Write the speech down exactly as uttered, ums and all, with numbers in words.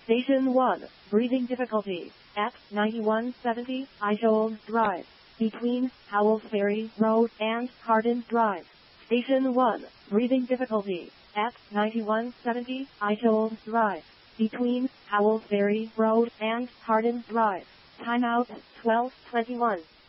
Station one, breathing difficulty, at ninety-one seventy Ijold Drive, between Howells Ferry Road and Hardin Drive. Station one, breathing difficulty, at ninety-one seventy Ijold Drive, between Howells Ferry Road and Hardin Drive. Timeout twelve twenty-one.